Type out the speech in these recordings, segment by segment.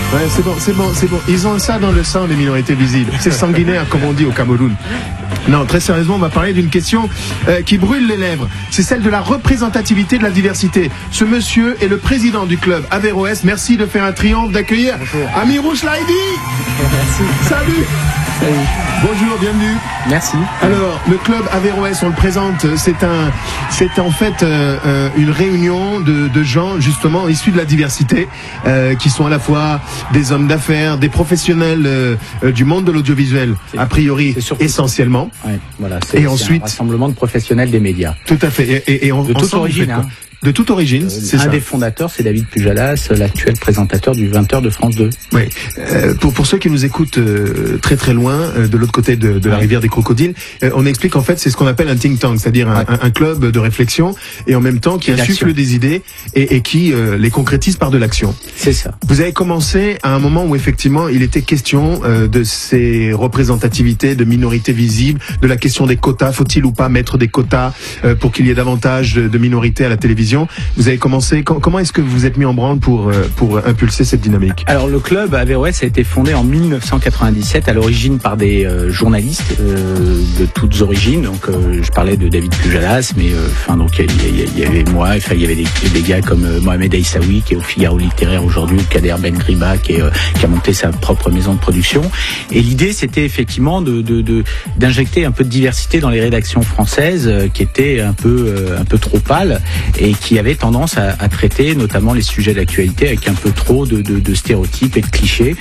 Ouais, c'est bon. Ils ont ça dans le sang, les minorités visibles. C'est sanguinaire, comme on dit au Cameroun. Non, très sérieusement, on va parler d'une question qui brûle les lèvres. C'est celle de la représentativité de la diversité. Ce monsieur est le président du club Averroès. Merci de faire un triomphe d'accueillir Amirou Chlaïdi. Merci. Salut. Bonjour, bienvenue. Merci. Alors, le club Averroès, on le présente, c'est en fait une réunion de gens justement issus de la diversité, qui sont à la fois des hommes d'affaires, des professionnels du monde de l'audiovisuel, a priori essentiellement. Ouais, voilà, c'est un rassemblement de professionnels des médias. Tout à fait. Et de toute origine. De toute origine, c'est un ça. Des fondateurs, c'est David Pujalas, l'actuel présentateur du 20h de France 2. Oui. Pour ceux qui nous écoutent très très loin, de l'autre côté de la rivière des Crocodiles, on explique en fait c'est ce qu'on appelle un think tank, c'est-à-dire un club de réflexion et en même temps qui insuffle des idées et qui les concrétise par de l'action. C'est ça. Vous avez commencé à un moment où effectivement il était question de ces représentativités, de minorités visibles, de la question des quotas. Faut-il ou pas mettre des quotas pour qu'il y ait davantage de minorités à la télévision? Vous avez commencé, comment est-ce que vous êtes mis en branle pour impulser cette dynamique? Alors le club Averroès a été fondé en 1997 à l'origine par des journalistes de toutes origines. Donc je parlais de David Pujalas, mais donc il y avait moi, il y avait des gars comme Mohamed Aïssaoui qui est au Figaro littéraire aujourd'hui, Kader Ben Griba qui a monté sa propre maison de production. Et l'idée c'était effectivement d'injecter un peu de diversité dans les rédactions françaises qui étaient un peu trop pâles et qui avait tendance à traiter notamment les sujets d'actualité avec un peu trop de stéréotypes et de clichés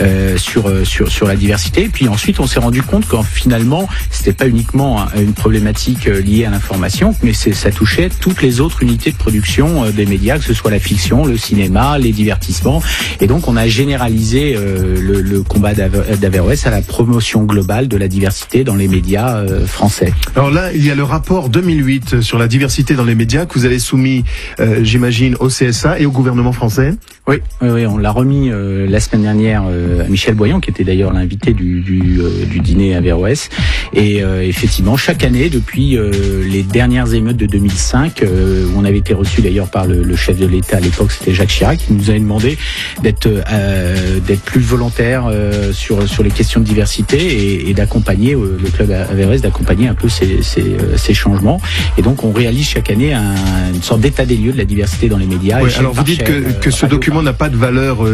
sur la diversité. Et puis ensuite, on s'est rendu compte qu'en finalement, c'était pas uniquement une problématique liée à l'information, mais ça touchait toutes les autres unités de production des médias, que ce soit la fiction, le cinéma, les divertissements. Et donc, on a généralisé le combat d'Averroès à la promotion globale de la diversité dans les médias français. Alors là, il y a le rapport 2008 sur la diversité dans les médias que vous avez soumis, j'imagine, au CSA et au gouvernement français. Oui, on l'a remis la semaine dernière à Michel Boyan, qui était d'ailleurs l'invité du dîner Averroès. Et effectivement, chaque année, depuis les dernières émeutes de 2005, où on avait été reçu d'ailleurs par le chef de l'État à l'époque, c'était Jacques Chirac, qui nous avait demandé d'être plus volontaire sur les questions de diversité et d'accompagner le club Averroès, d'accompagner un peu ces changements. Et donc, on réalise chaque année une sorte d'état des lieux de la diversité dans les médias. Oui, alors vous dites que ce document n'a pas de valeur